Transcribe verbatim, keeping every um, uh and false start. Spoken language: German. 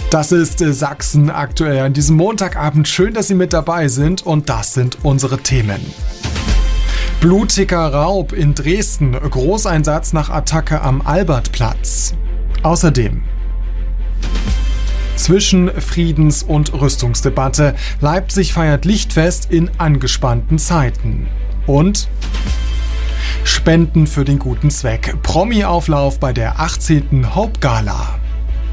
Das ist Sachsen aktuell an diesem Montagabend. Schön, dass Sie mit dabei sind und das sind unsere Themen. Blutiger Raub in Dresden, Großeinsatz nach Attacke am Albertplatz. Außerdem zwischen Friedens- und Rüstungsdebatte. Leipzig feiert Lichtfest in angespannten Zeiten. Und Spenden für den guten Zweck. Promi-Auflauf bei der achtzehnten Hope Gala.